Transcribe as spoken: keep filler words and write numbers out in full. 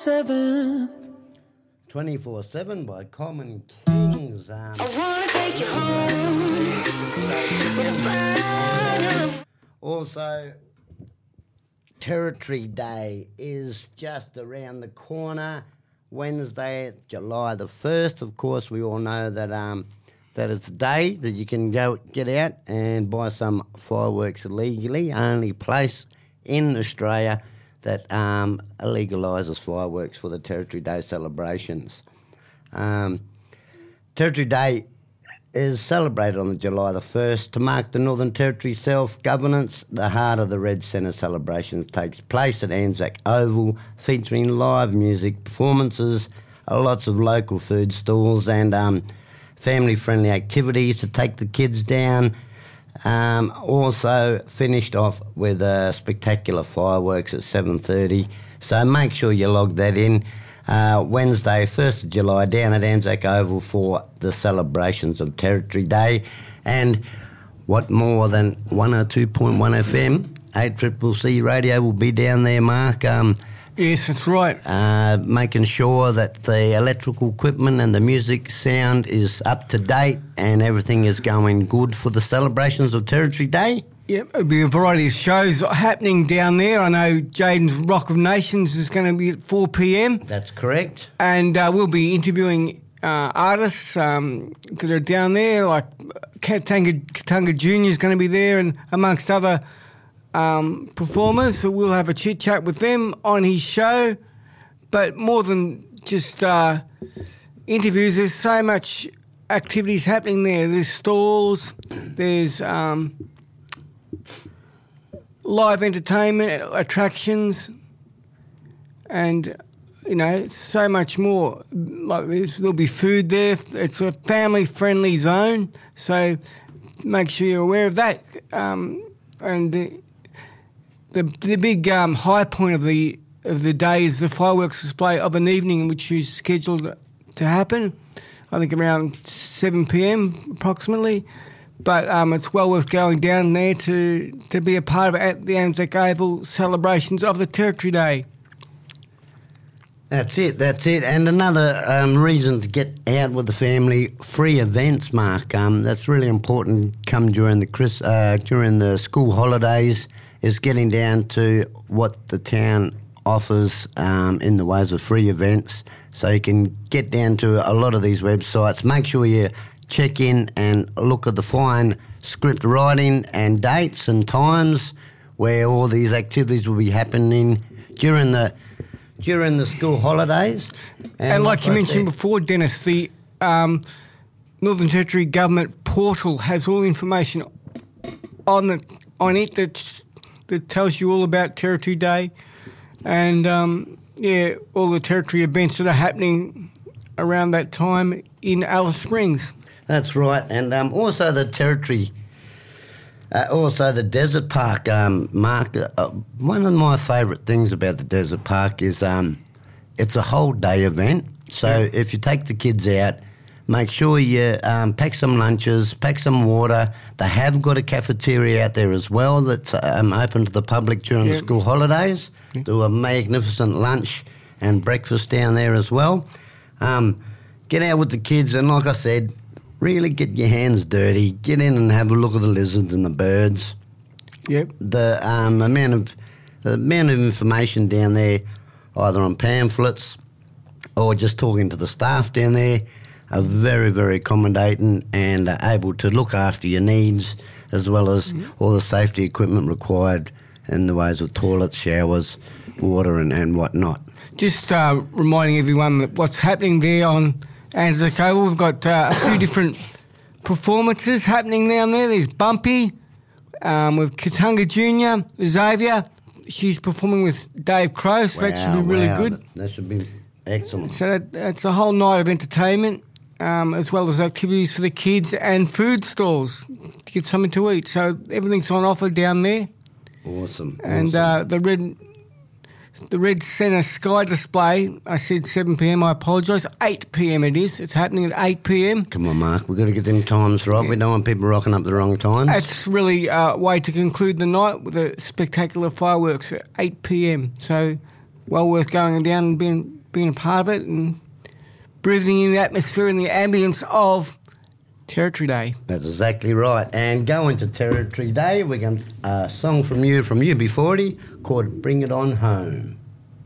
seven. twenty-four seven by Common Kings. Um, I wanna take you home. Also, Territory Day is just around the corner. Wednesday, July the first. Of course, we all know that um, that it's a day that you can go get out and buy some fireworks illegally. Only place in Australia that um, legalises fireworks for the Territory Day celebrations. Um, Territory Day is celebrated on July the first to mark the Northern Territory self-governance. The heart of the Red Centre celebrations takes place at Anzac Oval, featuring live music performances, uh, lots of local food stalls and um, family-friendly activities to take the kids down. Um, also finished off with uh, spectacular fireworks at seven thirty. So make sure you log that in. Uh, Wednesday, first of July, down at Anzac Oval for the celebrations of Territory Day. And what more than one oh two point one F M, eight C C C Radio will be down there, Mark. Um, yes, that's right. Uh, making sure that the electrical equipment and the music sound is up to date and everything is going good for the celebrations of Territory Day. Yep, there'll be a variety of shows happening down there. I know Jaden's Rock of Nations is going to be at four p.m. That's correct. And uh, we'll be interviewing uh, artists um, that are down there, like Katanga, Katanga Junior is going to be there, and amongst other um, performers. So we'll have a chit-chat with them on his show. But more than just uh, interviews, there's so much activities happening there. There's stalls, there's... Um, live entertainment, attractions, and, you know, so much more. Like there's, there'll be food there. It's a family-friendly zone, so make sure you're aware of that. Um, and the the, the big um, high point of the of the day is the fireworks display of an evening, which is scheduled to happen, I think around seven p.m. approximately. But um, it's well worth going down there to, to be a part of it at the Anzac Oval celebrations of the Territory Day. That's it, that's it. And another um, reason to get out with the family, free events, Mark. Um, that's really important come during the Chris, uh, during the school holidays, is getting down to what the town offers um, in the ways of free events. So you can get down to a lot of these websites. Make sure you check in and look at the fine script writing and dates and times where all these activities will be happening during the during the school holidays. And, and like you mentioned said, before, Dennis, the um, Northern Territory Government portal has all the information on the on it that that tells you all about Territory Day and um, yeah, all the Territory events that are happening around that time in Alice Springs. That's right, and um, also the Territory, uh, also the Desert Park, um, Mark. Uh, one of my favourite things about the Desert Park is um, it's a whole day event. So yeah. If you take the kids out, make sure you um, pack some lunches, pack some water. They have got a cafeteria out there as well that's um, open to the public during yeah. the school holidays. Yeah. Do a magnificent lunch and breakfast down there as well. Um, get out with the kids, and like I said, really get your hands dirty. Get in and have a look at the lizards and the birds. Yep. The um, amount of the amount of information down there, either on pamphlets or just talking to the staff down there, are very, very accommodating and are able to look after your needs as well as mm-hmm. all the safety equipment required in the ways of toilets, showers, water and, and whatnot. Just uh, reminding everyone that what's happening there on Anzac Oval, we've got uh, a few different performances happening down there. There's Bumpy um, with Katanga Junior, Xavier. She's performing with Dave Crow, so wow, that should be really wow. good. That should be excellent. So that, that's a whole night of entertainment, um, as well as activities for the kids and food stalls to get something to eat. So everything's on offer down there. Awesome. And awesome. Uh, the red... The Red Centre Sky Display, I said seven p.m, I apologise, eight p.m. it is. It's happening at eight p.m. Come on, Mark, we've got to get them times right. Yeah. We don't want people rocking up the wrong times. That's really a way to conclude the night with a spectacular fireworks at eight p.m. So well worth going down and being being a part of it and breathing in the atmosphere and the ambience of Territory Day. That's exactly right. And going to Territory Day, we're going to a song from you, from U B forty, called Bring It On Home.